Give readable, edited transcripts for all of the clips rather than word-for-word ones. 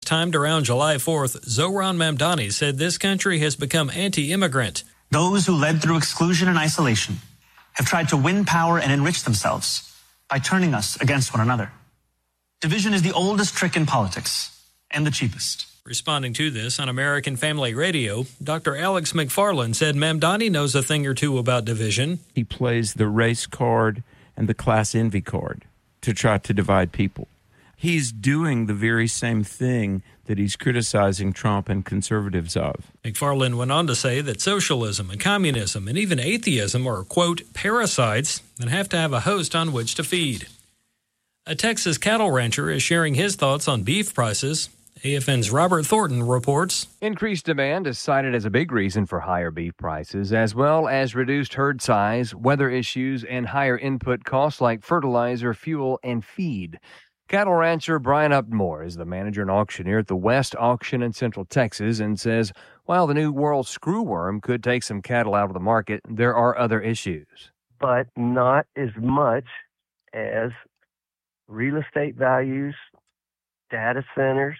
timed around July 4th, Zohran Mamdani said this country has become anti-immigrant. Those who led through exclusion and isolation have tried to win power and enrich themselves by turning us against one another. Division is the oldest trick in politics and the cheapest. Responding to this on American Family Radio, Dr. Alex McFarland said Mamdani knows a thing or two about division. He plays the race card and the class envy card to try to divide people. He's doing the very same thing that he's criticizing Trump and conservatives of. McFarland went on to say that socialism and communism and even atheism are, quote, parasites that have to have a host on which to feed. A Texas cattle rancher is sharing his thoughts on beef prices. AFN's Robert Thornton reports. Increased demand is cited as a big reason for higher beef prices, as well as reduced herd size, weather issues, and higher input costs like fertilizer, fuel, and feed. Cattle rancher Brian Upmore is the manager and auctioneer at the West Auction in Central Texas and says while the New World screwworm could take some cattle out of the market, there are other issues. But not as much as real estate values, data centers,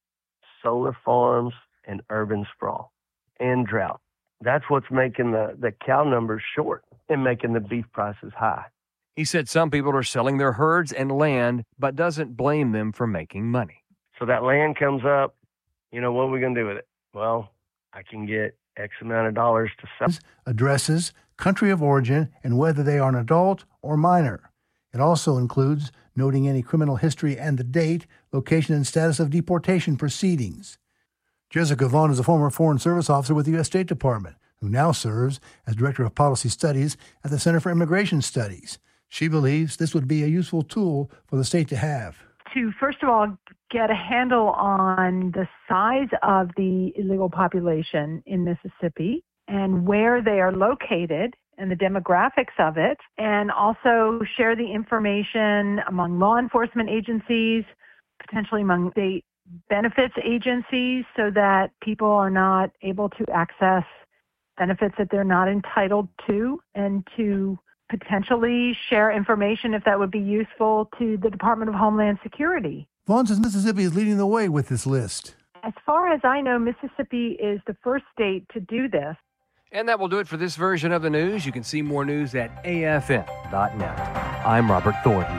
solar farms, and urban sprawl, and drought. That's what's making the cow numbers short and making the beef prices high. He said some people are selling their herds and land, but doesn't blame them for making money. So that land comes up, what are we going to do with it? Well, I can get X amount of dollars to sell. Addresses, country of origin, and whether they are an adult or minor. It also includes noting any criminal history and the date, location, and status of deportation proceedings. Jessica Vaughn is a former Foreign Service officer with the U.S. State Department, who now serves as Director of Policy Studies at the Center for Immigration Studies. She believes this would be a useful tool for the state to have. To, first of all, get a handle on the size of the illegal population in Mississippi and where they are located and the demographics of it, and also share the information among law enforcement agencies, potentially among state benefits agencies, so that people are not able to access benefits that they're not entitled to, and to potentially share information if that would be useful to the Department of Homeland Security. Vaughn says Mississippi is leading the way with this list. As far as I know, Mississippi is the first state to do this. And that will do it for this version of the news. You can see more news at afn.net. I'm Robert Thornton.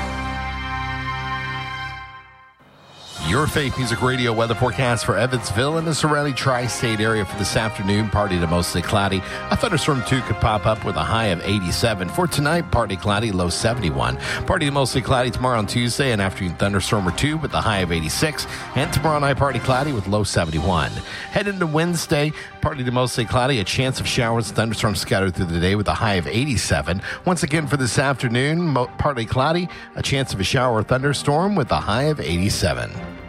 Your Faith Music Radio weather forecast for Evansville and the surrounding tri-state area for this afternoon. Partly to mostly cloudy. A thunderstorm, too, could pop up with a high of 87. For tonight, partly cloudy, low 71. Partly to mostly cloudy tomorrow on Tuesday, an afternoon thunderstorm or two with a high of 86. And tomorrow night, partly cloudy with low 71. Head into Wednesday, partly to mostly cloudy, a chance of showers, thunderstorms scattered through the day with a high of 87. Once again for this afternoon, partly cloudy, a chance of a shower or thunderstorm with a high of 87.